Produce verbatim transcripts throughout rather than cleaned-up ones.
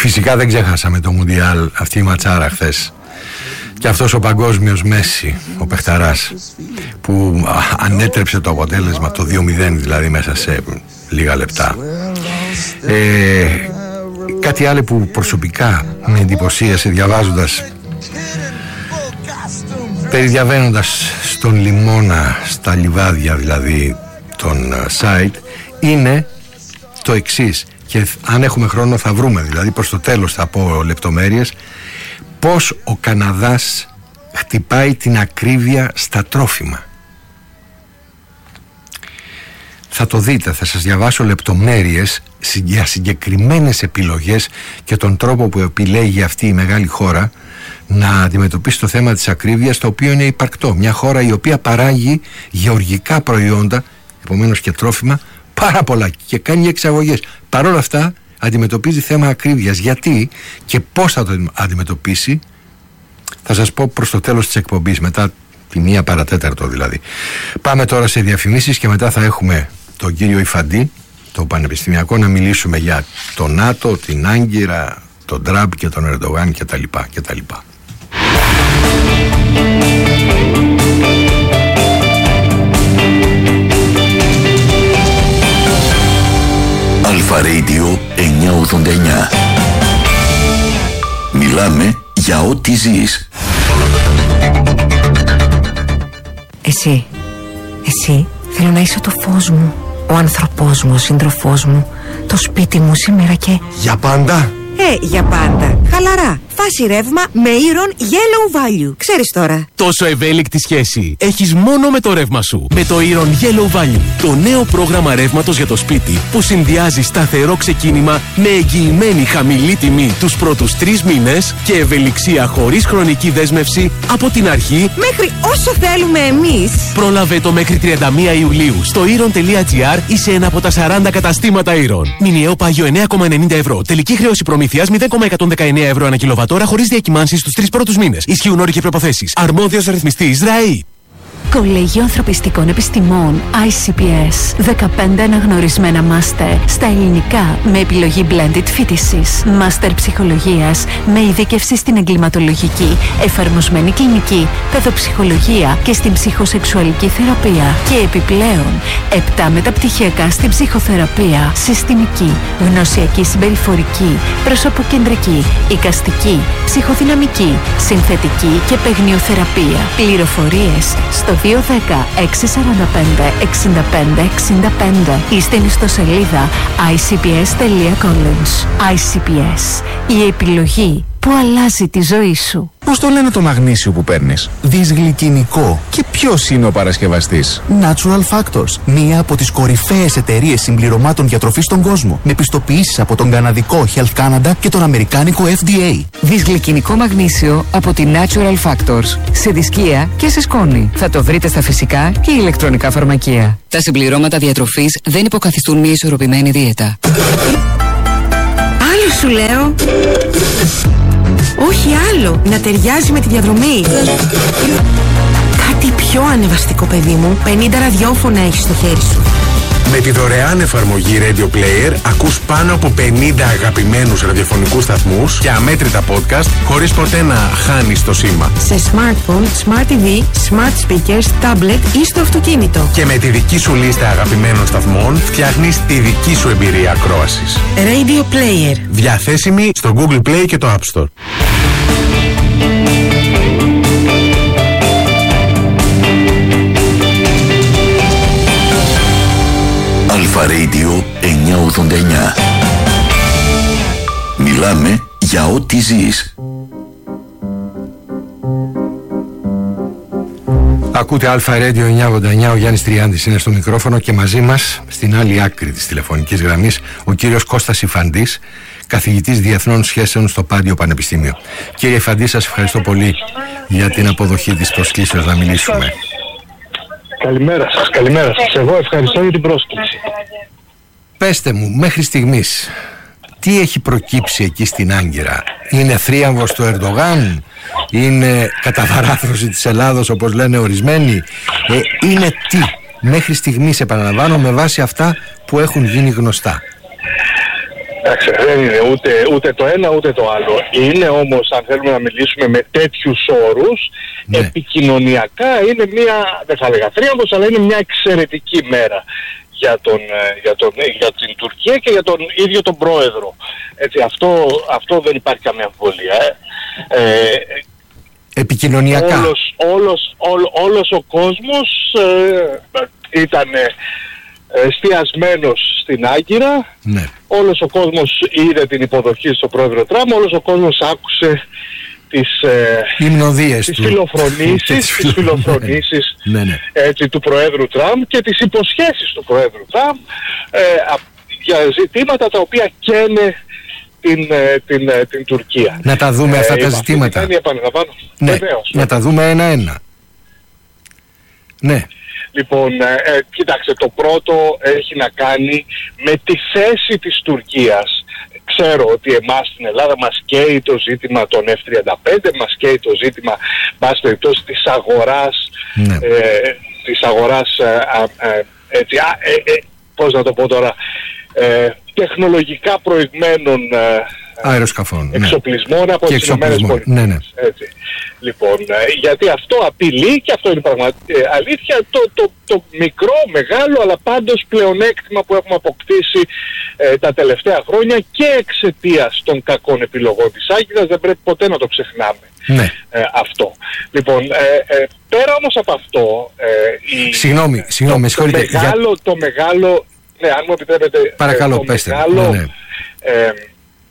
Φυσικά δεν ξέχασαμε το Μουντιάλ, αυτή η ματσάρα χθες. Και αυτός ο παγκόσμιος Μέση, ο παιχταράς, που ανέτρεψε το αποτέλεσμα, το δύο μηδέν δηλαδή, μέσα σε λίγα λεπτά. Ε, κάτι άλλο που προσωπικά με εντυπωσίασε διαβάζοντας, περιδιαβαίνοντας στον λιμώνα, στα λιβάδια δηλαδή των site, είναι το εξής. Και αν έχουμε χρόνο θα βρούμε, δηλαδή προς το τέλος θα πω λεπτομέρειες, πώς ο Καναδάς χτυπάει την ακρίβεια στα τρόφιμα. Θα το δείτε, θα σας διαβάσω λεπτομέρειες για συγκεκριμένες επιλογές και τον τρόπο που επιλέγει αυτή η μεγάλη χώρα να αντιμετωπίσει το θέμα της ακρίβειας, το οποίο είναι υπαρκτό. Μια χώρα η οποία παράγει γεωργικά προϊόντα, επομένως και τρόφιμα, πάρα πολλά και κάνει εξαγωγές. Παρ' όλα αυτά αντιμετωπίζει θέμα ακρίβειας. Γιατί και πώς θα το αντιμετωπίσει θα σας πω προς το τέλος της εκπομπής, μετά τη μία παρατέταρτο δηλαδή. Πάμε τώρα σε διαφημίσεις και μετά θα έχουμε τον κύριο Ιφαντή, το πανεπιστημιακό, να μιλήσουμε για το ΝΑΤΟ, την Άγκυρα, τον Τραμπ και τον Ερντογάν κτλ. κτλ. Αλφα Radio εννιακόσια ογδόντα εννιά. Μιλάμε για ό,τι ζεις. Εσύ, εσύ θέλω να είσαι το φως μου, ο άνθρωπός μου, ο σύντροφός μου, το σπίτι μου σήμερα και... Για πάντα? Ε, για πάντα. Χαλαρά. Φάση ρεύμα με Iron Yellow Value. Ξέρεις τώρα. Τόσο ευέλικτη σχέση έχεις μόνο με το ρεύμα σου. Με το Iron Yellow Value. Το νέο πρόγραμμα ρεύματος για το σπίτι που συνδυάζει σταθερό ξεκίνημα με εγγυημένη χαμηλή τιμή τους πρώτους τρεις μήνες και ευελιξία χωρίς χρονική δέσμευση από την αρχή μέχρι όσο θέλουμε εμείς. Πρόλαβε το μέχρι τριάντα μία Ιουλίου στο iron.gr ή σε ένα από τα σαράντα καταστήματα Iron. Μηνιαίο πάγιο εννέα κόμμα ενενήντα ευρώ. Τελική χρέωση προμήθειας μηδέν κόμμα εκατόν δεκαεννέα ευρώ ανά κιλοβατόρα χωρίς διακυμάνσεις στους τρεις πρώτους μήνες. Ισχύουν όροι και προϋποθέσεις. Αρμόδιος ρυθμιστής ΡΑΗ. Κολέγιο Ανθρωπιστικών Επιστημών άι σι πι ες. δεκαπέντε αναγνωρισμένα μάστερ στα ελληνικά με επιλογή blended φοιτησης. Μάστερ ψυχολογίας με ειδίκευση στην εγκληματολογική, εφαρμοσμένη κλινική, παιδοψυχολογία και στην ψυχοσεξουαλική θεραπεία. Και επιπλέον, επτά μεταπτυχιακά στην ψυχοθεραπεία, συστημική, γνωσιακή συμπεριφορική, προσωποκεντρική, εικαστική, ψυχοδυναμική, συνθετική και παιγνιοθεραπεία. Πληροφορίες στο δύο ένα μηδέν έξι τέσσερα πέντε εξήντα πέντε εξήντα πέντε ή στην ιστοσελίδα άι σι πι ες τελεία college. άι σι πι ες, η επιλογή που αλλάζει τη ζωή σου. Πώς το λένε το μαγνήσιο που παίρνεις? Δυσγλυκινικό. Και ποιος είναι ο παρασκευαστής? Natural Factors, μία από τις κορυφαίες εταιρείες συμπληρωμάτων διατροφής στον κόσμο, με πιστοποιήσεις από τον καναδικό Health Canada και τον αμερικάνικο εφ ντι έι. Δυσγλυκινικό μαγνήσιο από τη Natural Factors, σε δισκία και σε σκόνη. Θα το βρείτε στα φυσικά και ηλεκτρονικά φαρμακεία. Τα συμπληρώματα διατροφής δεν υποκαθιστούν μια ισορροπημένη δίαιτα. Άλλο σου λέω. Όχι άλλο, να ταιριάζει με τη διαδρομή. Κάτι πιο ανεβαστικό, παιδί μου. πενήντα ραδιόφωνα έχεις στο χέρι σου. Με τη δωρεάν εφαρμογή Radio Player ακούς πάνω από πενήντα αγαπημένους ραδιοφωνικούς σταθμούς και αμέτρητα podcast χωρίς ποτέ να χάνεις το σήμα. Σε smartphone, smart τι βι, smart speakers, tablet ή στο αυτοκίνητο. Και με τη δική σου λίστα αγαπημένων σταθμών φτιάχνεις τη δική σου εμπειρία ακρόασης. Radio Player. Διαθέσιμη στο Google Play και το App Store. Αλφα Radio εννιακόσια ογδόντα εννιά. Μιλάμε για ό,τι ζεις. Ακούτε Αλφα Radio εννιακόσια ογδόντα εννιά, ο Γιάννης Τριάντης είναι στο μικρόφωνο και μαζί μας στην άλλη άκρη της τηλεφωνικής γραμμής ο κύριος Κώστας Ιφαντής, καθηγητής Διεθνών Σχέσεων στο Πάντιο Πανεπιστήμιο. Κύριε Ιφαντή, σας ευχαριστώ πολύ για την αποδοχή της προσκλήσεως να μιλήσουμε. Καλημέρα σας, καλημέρα σας. Εγώ ευχαριστώ για την πρόσκληση. Πέστε μου, μέχρι στιγμής, τι έχει προκύψει εκεί στην Άγκυρα? Είναι θρίαμβος του Ερντογάν? Είναι καταβαράθρωση της Ελλάδος όπως λένε ορισμένοι? Ε, είναι τι? Μέχρι στιγμής, επαναλαμβάνω, με βάση αυτά που έχουν γίνει γνωστά. Εντάξει, δεν είναι ούτε, ούτε το ένα ούτε το άλλο. Είναι όμως, αν θέλουμε να μιλήσουμε με τέτοιους όρους, ναι, επικοινωνιακά είναι μια, δεν θα λέγα θρίαμβος, αλλά είναι μια εξαιρετική μέρα για, τον, για, τον, για την Τουρκία και για τον ίδιο τον πρόεδρο. Έτσι, αυτό, αυτό δεν υπάρχει καμία αμφιβολία. Ε. Ε, επικοινωνιακά. Όλος, όλος, όλος, όλος ο κόσμος ε, ήταν εστιασμένος στην Άγκυρα. Ναι. Όλος ο κόσμος είδε την υποδοχή στον πρόεδρο Τραμπ, όλος ο κόσμος άκουσε τις, ε, τις φιλοφρονήσεις, τις φιλοφρονήσεις ναι, ναι. έτσι, του πρόεδρου Τραμπ και τις υποσχέσεις του πρόεδρου Τραμπ ε, για ζητήματα τα οποία καίνε την, την, την, την Τουρκία. Να τα δούμε ε, αυτά τα ζητήματα. Ναι, να τα δούμε ένα-ένα. Ναι. Λοιπόν, ε, ε, κοίταξε, το πρώτο έχει να κάνει με τη θέση της Τουρκίας. Ξέρω ότι εμάς στην Ελλάδα μας καίει το ζήτημα των εφ τριάντα πέντε, μας καίει το ζήτημα, πάση περιπτώσει, της αγοράς, ναι. ε, της αγοράς, ε, ε, έτσι, α, ε, ε, πώς να το πω τώρα, ε, τεχνολογικά προηγμένων ε, αεροσκαφών, εξοπλισμών, ναι, από τις Ηνωμένες Πολιτείες. Ναι, ναι. Έτσι. Λοιπόν, γιατί αυτό απειλεί και αυτό είναι πραγματική αλήθεια, το, το, το μικρό, μεγάλο, αλλά πάντως πλεονέκτημα που έχουμε αποκτήσει ε, τα τελευταία χρόνια και εξαιτίας των κακών επιλογών της Άγκυρας, δεν πρέπει ποτέ να το ξεχνάμε. Ναι. Ε, αυτό. Λοιπόν, ε, ε, πέρα όμως από αυτό... Ε, η, συγγνώμη, συγγνώμη, το, το, μεγάλο, για... το μεγάλο... Ναι, αν μου επιτρέπετε... Παρακαλώ, ε, το πέστε. Μεγάλο, ναι, ναι. Ε, ε,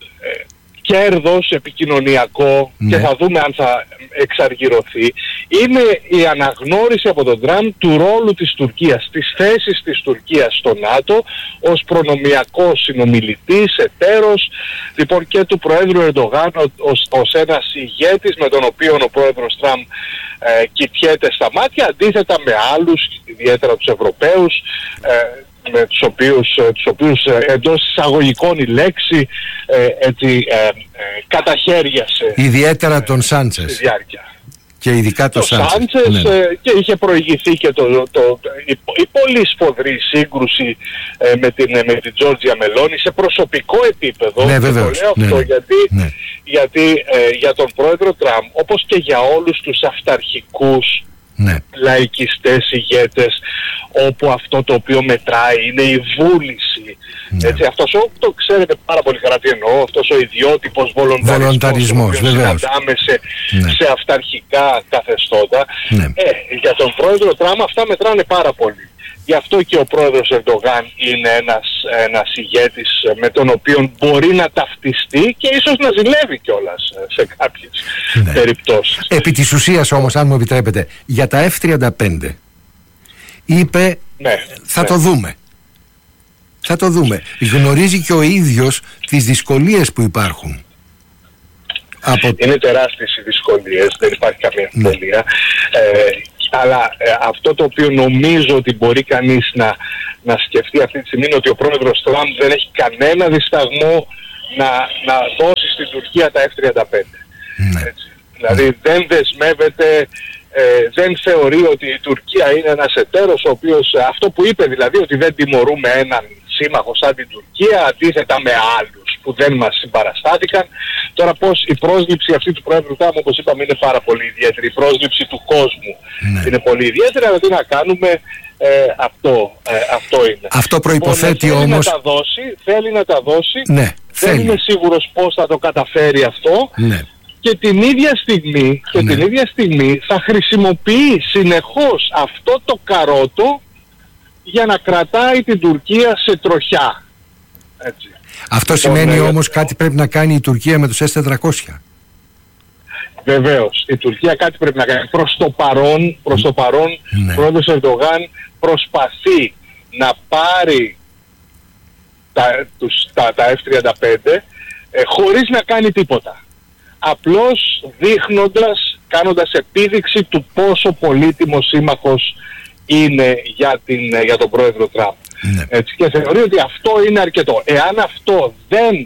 κέρδος επικοινωνιακό, ναι, και θα δούμε αν θα εξαργυρωθεί, είναι η αναγνώριση από τον Τραμπ του ρόλου της Τουρκίας, της θέσης της Τουρκίας στο ΝΑΤΟ ως προνομιακός συνομιλητής, εταίρος, λοιπόν, και του Προέδρου Ερντογάν ως, ως ένας ηγέτης με τον οποίο ο Πρόεδρος Τραμπ ε, κοιτιέται στα μάτια, αντίθετα με άλλους, ιδιαίτερα τους Ευρωπαίους, ε, με τους οποίους, τους οποίους εντός εισαγωγικών η λέξη ε, έτσι, ε, ε, καταχέριασε. Ιδιαίτερα τον Σάντσες. Στη διάρκεια. Και ειδικά τον το Σάντσες. Σάντσες ναι. ε, και είχε προηγηθεί και το, το, το, η, η πολύ σφοδρή σύγκρουση ε, με την, με την Τζόρτζια Μελόνι σε προσωπικό επίπεδο. Ναι, και βεβαίως. το λέω ναι, αυτό ναι. γιατί, ναι. γιατί ε, για τον πρόεδρο Τραμπ, όπως και για όλους τους αυταρχικούς ναι. λαϊκιστές ηγέτες, όπου αυτό το οποίο μετράει είναι η βούληση. Ναι. Έτσι, αυτός ο, το ξέρετε πάρα πολύ καλά τι εννοώ, αυτός ο ιδιότυπος βολονταρισμός, βολονταρισμός που συναντάμε σε, ναι. σε αυταρχικά καθεστώτα. Ναι. Ε, για τον πρόεδρο Τραμπ αυτά μετράνε πάρα πολύ. Γι' αυτό και ο πρόεδρος Ερντογάν είναι ένας, ένας ηγέτης με τον οποίο μπορεί να ταυτιστεί και ίσως να ζηλεύει κιόλας σε κάποιες ναι. περιπτώσεις. Επί της ουσίας όμως, αν μου επιτρέπετε, για τα εφ τριάντα πέντε είπε ναι, θα ναι. το δούμε. Θα το δούμε. Γνωρίζει και ο ίδιος τις δυσκολίες που υπάρχουν. Από... Είναι τεράστιες οι δυσκολίες, δεν υπάρχει καμία αμφιβολία. Ναι. Ε, αλλά ε, αυτό το οποίο νομίζω ότι μπορεί κανείς να, να σκεφτεί αυτή τη στιγμή είναι ότι ο πρόεδρος Τραμπ δεν έχει κανένα δισταγμό να, να δώσει στην Τουρκία τα εφ τριάντα πέντε. Ναι. Έτσι. Δηλαδή ναι. δεν δεσμεύεται, ε, δεν θεωρεί ότι η Τουρκία είναι ένας εταίρος ο οποίος, αυτό που είπε δηλαδή, ότι δεν τιμωρούμε έναν σύμμαχο σαν την Τουρκία αντίθετα με άλλους που δεν μας συμπαραστάθηκαν. Τώρα πώς η πρόσληψη αυτή του Πρόεδρου Τραμπ, όπως είπαμε, είναι πάρα πολύ ιδιαίτερη. Η πρόσληψη του κόσμου ναι. είναι πολύ ιδιαίτερη, αλλά τι να κάνουμε, ε, αυτό, ε, αυτό είναι. Αυτό προϋποθέτει λοιπόν, όμως... Θέλει να τα δώσει, θέλει να τα δώσει, ναι, δεν θέλει. είμαι σίγουρος πώς θα το καταφέρει αυτό. Ναι. Και την ίδια στιγμή, και ναι. την ίδια στιγμή θα χρησιμοποιεί συνεχώς αυτό το καρότο για να κρατάει την Τουρκία σε τροχιά. Έτσι. Αυτό σημαίνει ε, όμως κάτι πρέπει να κάνει η Τουρκία με τους ες τετρακόσια. Βεβαίως. Η Τουρκία κάτι πρέπει να κάνει. Προς το παρόν, προς το παρόν ναι. ο πρόεδρος Ερντογάν προσπαθεί να πάρει τα, τους, τα, τα εφ τριάντα πέντε ε, χωρίς να κάνει τίποτα. Απλώς δείχνοντας, κάνοντας επίδειξη του πόσο πολύτιμος σύμμαχος είναι για, την, για τον πρόεδρο Τραμπ. Ναι. Έτσι, και θεωρεί ότι αυτό είναι αρκετό. Εάν αυτό δεν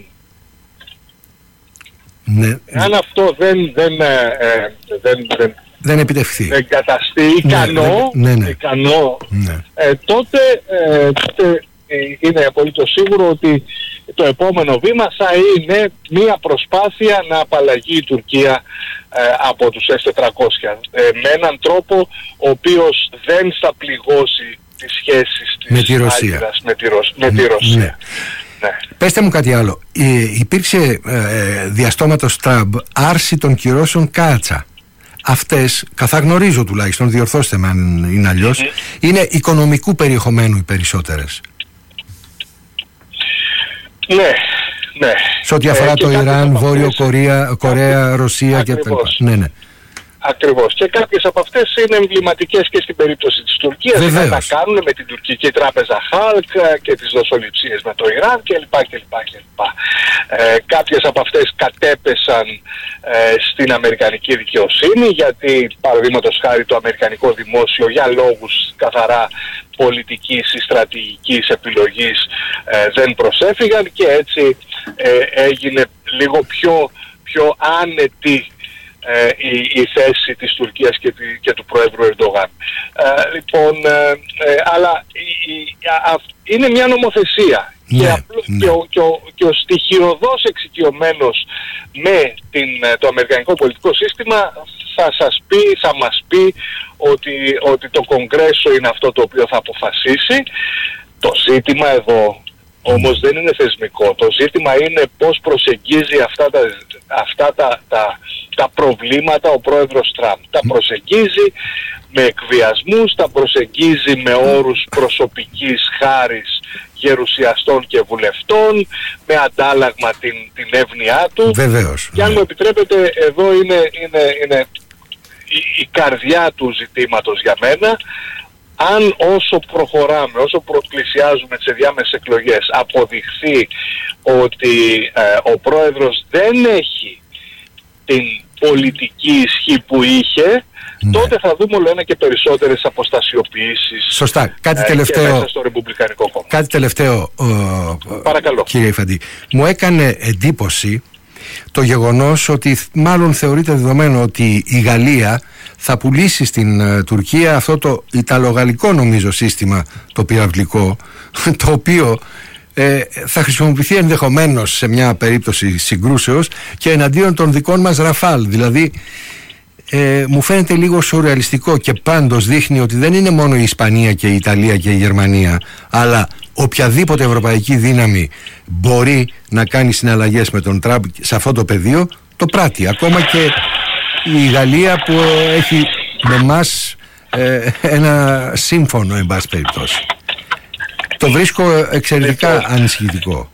ναι. εάν αυτό δεν δεν, ε, δεν, δεν, δεν επιτευχθεί, δεν καταστεί ικανό, ναι, ναι, ναι. ικανό ναι. Ε, τότε, ε, τότε είναι απολύτως σίγουρο ότι το επόμενο βήμα θα είναι μια προσπάθεια να απαλλαγεί η Τουρκία ε, από τους ες τετρακόσια ε, με έναν τρόπο ο οποίος δεν θα πληγώσει τις σχέσεις της με τη Ρωσία. Άγκυρας, με τη, Ρωσ... με τη Ρωσία. Ναι. Ναι. Πέστε μου κάτι άλλο. Ε, υπήρξε ε, διαστόματος Τραμπ άρση των κυρώσεων Κάτσα. Αυτές, καθά γνωρίζω τουλάχιστον, διορθώστε με αν είναι αλλιώς, mm-hmm. είναι οικονομικού περιεχομένου οι περισσότερες. Ναι, ναι. Σε ό,τι αφορά ε, το Ιράν, Βόρειο Κορέα, Κορέα, Ρωσία κτλ. Ναι, ναι. Ακριβώς. Και κάποιες από αυτές είναι εμβληματικές και στην περίπτωση της Τουρκίας. Βεβαίως. Να κάνουν με την τουρκική τράπεζα Χάλκ και τις δοσοληψίες με το Ιράν κλπ. κλπ, κλπ. Ε, κάποιες από αυτές κατέπεσαν ε, στην αμερικανική δικαιοσύνη, γιατί παραδείγματος χάρη το αμερικανικό δημόσιο για λόγους καθαρά πολιτικής ή στρατηγικής επιλογής ε, δεν προσέφυγαν και έτσι ε, έγινε λίγο πιο, πιο άνετη Ε, η, η θέση της Τουρκίας και, τη, και του Προέδρου Ερντογάν. Ε, λοιπόν, ε, ε, αλλά η, η, α, είναι μια νομοθεσία ναι, και, απλό, ναι. και, ο, και, ο, και ο στοιχειωδώς εξοικειωμένος με την, το αμερικανικό πολιτικό σύστημα θα σας πει, θα μας πει ότι, ότι το Κογκρέσο είναι αυτό το οποίο θα αποφασίσει. Το ζήτημα εδώ όμως δεν είναι θεσμικό. Το ζήτημα είναι πώς προσεγγίζει αυτά τα, αυτά τα, τα, τα προβλήματα ο πρόεδρος Τραμπ. Τα προσεγγίζει με εκβιασμούς, τα προσεγγίζει με όρους προσωπικής χάρης γερουσιαστών και βουλευτών, με αντάλλαγμα την, την εύνοιά του. Βεβαίως. Και αν μου επιτρέπετε, εδώ είναι, είναι, είναι η, η καρδιά του ζητήματος για μένα. Αν όσο προχωράμε, όσο πλησιάζουμε τις ενδιάμεσες εκλογές, αποδειχθεί ότι ε, ο πρόεδρος δεν έχει την πολιτική ισχύ που είχε, ναι. τότε θα δούμε όλο ένα και περισσότερες αποστασιοποιήσεις. Σωστά. Κάτι ε, τελευταίο, και μέσα στο Ρεπουμπλικανικό κόμμα. Κάτι τελευταίο, ε, Παρακαλώ. Κύριε Ιφαντή. Μου έκανε εντύπωση το γεγονός ότι μάλλον θεωρείται δεδομένο ότι η Γαλλία θα πουλήσει στην uh, Τουρκία αυτό το ιταλογαλλικό νομίζω σύστημα, το πυραυλικό, το οποίο ε, θα χρησιμοποιηθεί ενδεχομένως σε μια περίπτωση συγκρούσεως και εναντίον των δικών μας Ραφάλ. Δηλαδή ε, μου φαίνεται λίγο σουρεαλιστικό και πάντως δείχνει ότι δεν είναι μόνο η Ισπανία και η Ιταλία και η Γερμανία, αλλά οποιαδήποτε ευρωπαϊκή δύναμη μπορεί να κάνει συναλλαγές με τον Τραμπ σε αυτό το πεδίο, το πράττει. Ακόμα και η Γαλλία που έχει με μας ε, ένα σύμφωνο εν πάση περιπτώσει. Το βρίσκω εξαιρετικά ανησυχητικό.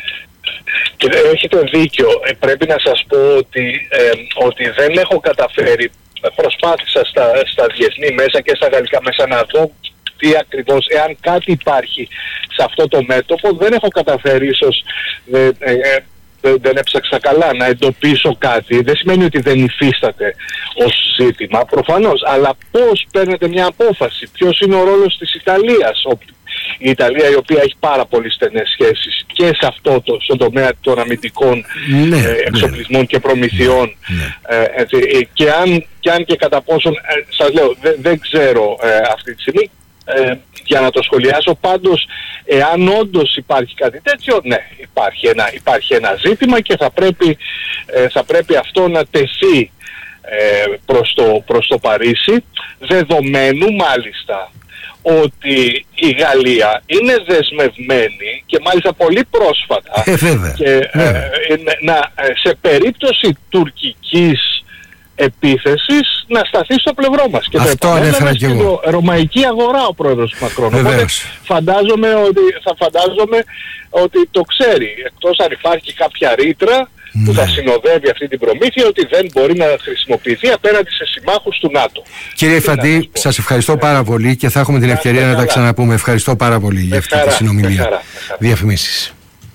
Έχετε δίκιο. Ε, πρέπει να σας πω ότι, ε, ότι δεν έχω καταφέρει, προσπάθησα στα, στα διεθνή μέσα και στα γαλλικά μέσα να δω τι ακριβώς, εάν κάτι υπάρχει σε αυτό το μέτωπο, δεν έχω καταφέρει ίσως ε, ε, ε, δεν έψαξα καλά να εντοπίσω κάτι. Δεν σημαίνει ότι δεν υφίσταται ως ζήτημα, προφανώς, αλλά πώς παίρνετε μια απόφαση, ποιος είναι ο ρόλος της Ιταλίας. Η Ιταλία, η οποία έχει πάρα πολύ στενές σχέσεις και σε αυτό το, στον τομέα των αμυντικών ναι, ε, εξοπλισμών ναι. και προμηθειών ναι. ε, έτσι, και, αν, και αν και κατά πόσον, ε, σας λέω, δε, δεν ξέρω ε, αυτή τη στιγμή ε, για να το σχολιάσω. Πάντως, εάν όντως υπάρχει κάτι τέτοιο, ναι, υπάρχει ένα, υπάρχει ένα ζήτημα και θα πρέπει, ε, θα πρέπει αυτό να τεθεί ε, προς, το, προς το Παρίσι, δεδομένου μάλιστα ότι η Γαλλία είναι δεσμευμένη και μάλιστα πολύ πρόσφατα ε, βέβαια, και, βέβαια. Ε, να, σε περίπτωση τουρκικής επίθεσης να σταθεί στο πλευρό μας. Και αυτό ανέφερα και εγώ. Ρωμαϊκή αγορά ο πρόεδρος Μακρόν. Οπότε φαντάζομαι ότι, θα φαντάζομαι ότι το ξέρει. Εκτός αν υπάρχει κάποια ρήτρα που θα συνοδεύει αυτή την προμήθεια, ότι δεν μπορεί να χρησιμοποιηθεί απέναντι σε συμμάχους του ΝΑΤΟ. Κύριε Ιφαντή, σας ευχαριστώ πάρα πολύ και θα έχουμε την ευκαιρία να τα ξαναπούμε. Ευχαριστώ πάρα πολύ για αυτή τη συνομιλία. Διαφημίσεις.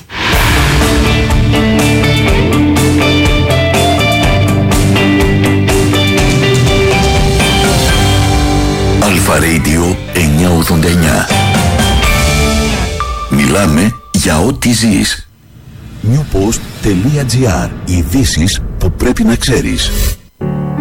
Αλφα Radio εννιακόσια ογδόντα εννιά. Μιλάμε για ό,τι ζεις. newpost.gr. Ειδήσεις που πρέπει να ξέρεις.